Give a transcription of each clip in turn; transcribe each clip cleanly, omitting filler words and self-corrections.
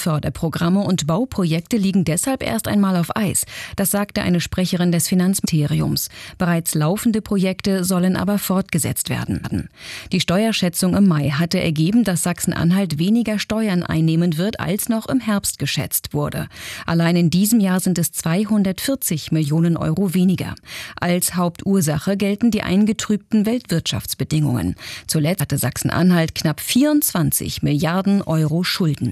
Förderprogramme und Bauprojekte liegen deshalb erst einmal auf Eis. Das sagte eine Sprecherin des Finanzministeriums. Bereits laufende Projekte sollen aber fortgesetzt werden. Die Steuerschätzung im Mai hatte ergeben, dass Sachsen-Anhalt weniger Steuern einnehmen wird, als noch im Herbst geschätzt wurde. Allein in diesem Jahr sind es 240 Millionen Euro weniger. Als Hauptursache gelten die eingetrübten Weltwirtschaftsbedingungen. Zuletzt hatte Sachsen-Anhalt knapp 24 Milliarden Euro Schulden.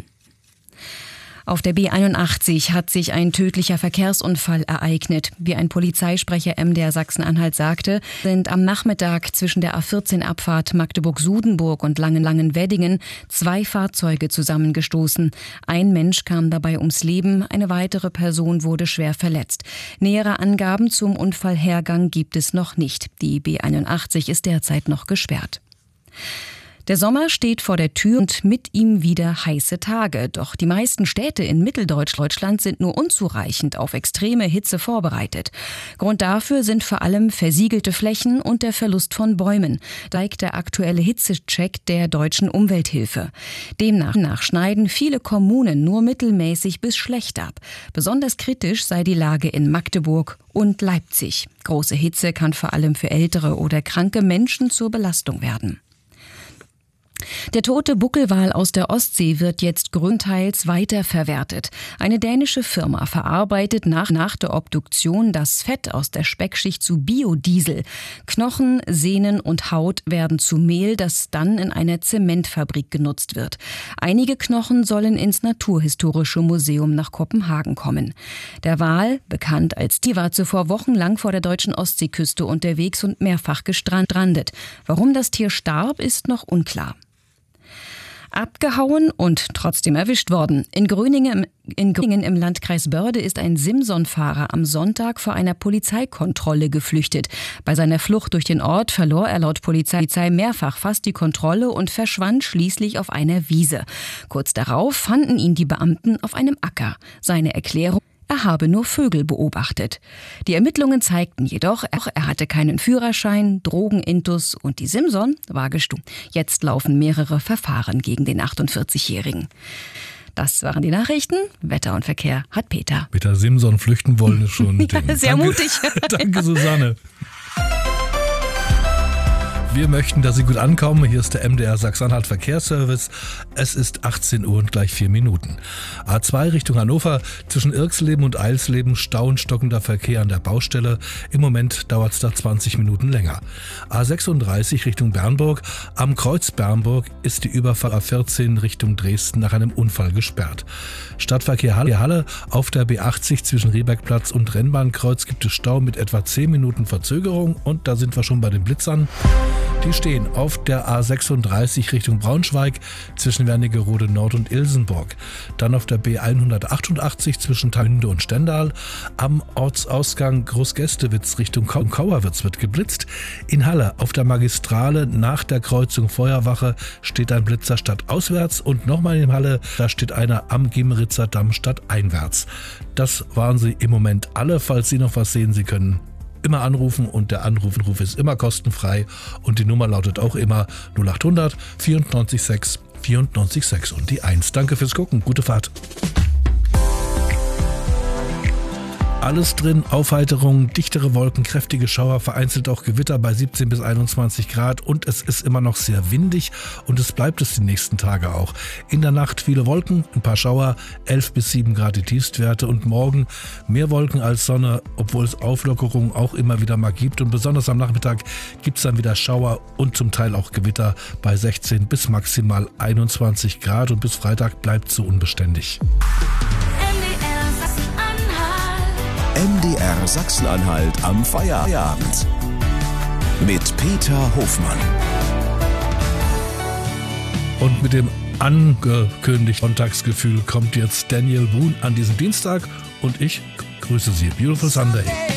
Auf der B81 hat sich ein tödlicher Verkehrsunfall ereignet. Wie ein Polizeisprecher MDR Sachsen-Anhalt sagte, sind am Nachmittag zwischen der A14-Abfahrt Magdeburg-Sudenburg und Langenweddingen 2 Fahrzeuge zusammengestoßen. Ein Mensch kam dabei ums Leben, eine weitere Person wurde schwer verletzt. Nähere Angaben zum Unfallhergang gibt es noch nicht. Die B81 ist derzeit noch gesperrt. Der Sommer steht vor der Tür und mit ihm wieder heiße Tage. Doch die meisten Städte in Mitteldeutschland sind nur unzureichend auf extreme Hitze vorbereitet. Grund dafür sind vor allem versiegelte Flächen und der Verlust von Bäumen, zeigt der aktuelle Hitzecheck der Deutschen Umwelthilfe. Demnach schneiden viele Kommunen nur mittelmäßig bis schlecht ab. Besonders kritisch sei die Lage in Magdeburg und Leipzig. Große Hitze kann vor allem für ältere oder kranke Menschen zur Belastung werden. Der tote Buckelwal aus der Ostsee wird jetzt größtenteils weiterverwertet. Eine dänische Firma verarbeitet nach der Obduktion das Fett aus der Speckschicht zu Biodiesel. Knochen, Sehnen und Haut werden zu Mehl, das dann in einer Zementfabrik genutzt wird. Einige Knochen sollen ins Naturhistorische Museum nach Kopenhagen kommen. Der Wal, bekannt als Tier, war zuvor wochenlang vor der deutschen Ostseeküste unterwegs und mehrfach gestrandet. Warum das Tier starb, ist noch unklar. Abgehauen und trotzdem erwischt worden. In Gröningen im Landkreis Börde ist ein Simson-Fahrer am Sonntag vor einer Polizeikontrolle geflüchtet. Bei seiner Flucht durch den Ort verlor er laut Polizei mehrfach fast die Kontrolle und verschwand schließlich auf einer Wiese. Kurz darauf fanden ihn die Beamten auf einem Acker. Seine Erklärung: Er habe nur Vögel beobachtet. Die Ermittlungen zeigten jedoch, er hatte keinen Führerschein, Drogenintus und die Simson war gestohlen. Jetzt laufen mehrere Verfahren gegen den 48-Jährigen. Das waren die Nachrichten. Wetter und Verkehr hat Peter. Mit der Simson flüchten wollen ist schon ein Ding. Ja, sehr mutig. Danke, Susanne. Wir möchten, dass Sie gut ankommen. Hier ist der MDR Sachsen-Anhalt Verkehrsservice. Es ist 18 Uhr und gleich 4 Minuten. A2 Richtung Hannover, zwischen Irksleben und Eilsleben Stau und stockender Verkehr an der Baustelle. Im Moment dauert es da 20 Minuten länger. A36 Richtung Bernburg, am Kreuz Bernburg ist die Überfahrt A14 Richtung Dresden nach einem Unfall gesperrt. Stadtverkehr Halle auf der B80 zwischen Rehbergplatz und Rennbahnkreuz gibt es Stau mit etwa 10 Minuten Verzögerung und da sind wir schon bei den Blitzern. Die stehen auf der A36 Richtung Braunschweig zwischen Wernigerode Nord und Ilsenburg. Dann auf der B188 zwischen Thalmünde und Stendal. Am Ortsausgang Großgästewitz Richtung Kauerwitz wird geblitzt. In Halle auf der Magistrale nach der Kreuzung Feuerwache steht ein Blitzer stadtauswärts. Und nochmal in Halle, da steht einer am Gimmeritzer Damm stadteinwärts. Das waren sie im Moment alle. Falls Sie noch was sehen, Sie können immer anrufen und der Anruf ist immer kostenfrei und die Nummer lautet auch immer 0800 94 6 94 6 und die 1. Danke fürs Gucken, gute Fahrt. Alles drin, Aufheiterung, dichtere Wolken, kräftige Schauer, vereinzelt auch Gewitter bei 17 bis 21 Grad und es ist immer noch sehr windig und es bleibt es die nächsten Tage auch. In der Nacht viele Wolken, ein paar Schauer, 11 bis 7 Grad die Tiefstwerte und morgen mehr Wolken als Sonne, obwohl es Auflockerungen auch immer wieder mal gibt und besonders am Nachmittag gibt es dann wieder Schauer und zum Teil auch Gewitter bei 16 bis maximal 21 Grad und bis Freitag bleibt es so unbeständig. MDR Sachsen-Anhalt am Feierabend mit Peter Hofmann. Und mit dem angekündigten Sonntagsgefühl kommt jetzt Daniel Boone an diesem Dienstag und ich grüße Sie. Beautiful Sunday.